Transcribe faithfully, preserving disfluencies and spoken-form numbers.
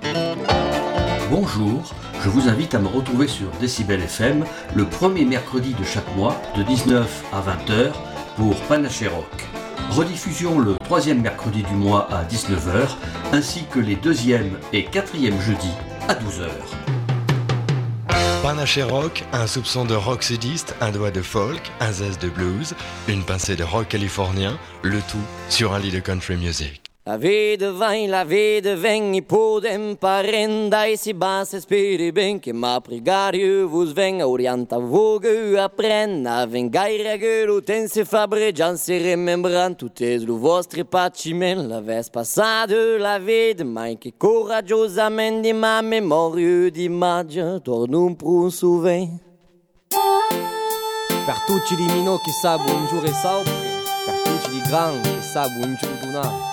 Bonjour, je vous invite à me retrouver sur Décibel F M le premier mercredi de chaque mois de dix-neuf à vingt heures pour Panaché Rock. Rediffusion le troisième mercredi du mois à dix-neuf heures ainsi que les deuxième et quatrième jeudis à douze heures. Panaché Rock, un soupçon de rock sudiste, un doigt de folk, un zeste de blues, une pincée de rock californien, le tout sur un lit de country music. La vedova, la vedova, i podem parenda e si basa speri ben che ma pregare vos venga orienta vogue apprenna vengaire che l'utense fabbrigian si remembran tutte le vostre paccimen la ves passata la vede mai che coraggiosamente ma memoria di magia tornum prun souven per tutti di mino che sa buongiorno e saupre per tutti di gran che sa buongiorno